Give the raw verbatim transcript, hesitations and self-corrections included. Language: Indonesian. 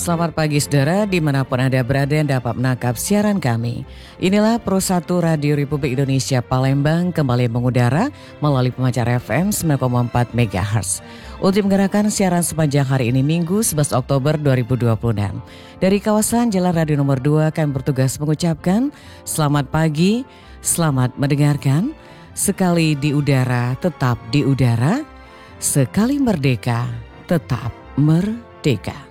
Selamat pagi saudara, dimanapun Anda berada yang dapat menangkap siaran kami. Inilah Pro satu Radio Republik Indonesia Palembang kembali mengudara melalui pemancar F M sembilan koma empat megahertz. Untuk menggerakkan siaran sepanjang hari ini Minggu sebelas Oktober dua ribu dua puluh enam. Dari kawasan Jalan Radio Nomor dua kami bertugas mengucapkan selamat pagi, selamat mendengarkan. Sekali di udara, tetap di udara. Sekali merdeka, tetap merdeka.